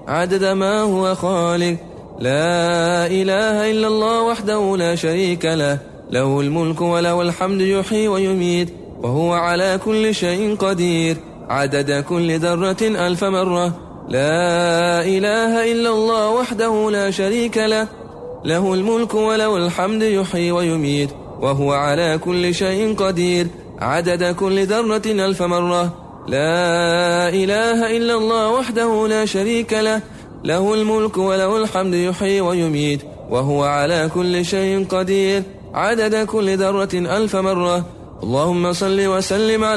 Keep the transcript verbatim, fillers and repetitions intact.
عدد ما هو خالق. لا إله إلا الله وحده لا شريك له، له الملك وله الحمد يحيي ويميت وهو على كل شيء قدير، عدد كل ذرة ألف مرة. لا إله إلا الله وحده لا شريك له، له الملك وله الحمد يحيي ويميت وهو على كل شيء قدير، عدد كل ذرة ألف مرة. لا إله إلا الله وحده لا شريك له، له الملك وله الحمد يحيي ويميت وهو على كل شيء قدير، عدد كل ذرة ألف مرة. اللهم صل وسلم على